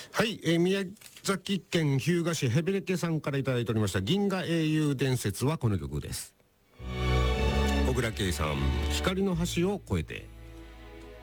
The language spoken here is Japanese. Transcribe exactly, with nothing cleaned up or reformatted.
はい、えー、宮崎県日向市ヘベレケさんからいただいておりました銀河英雄伝説はこの曲です。小倉圭さん、光の橋を越えて。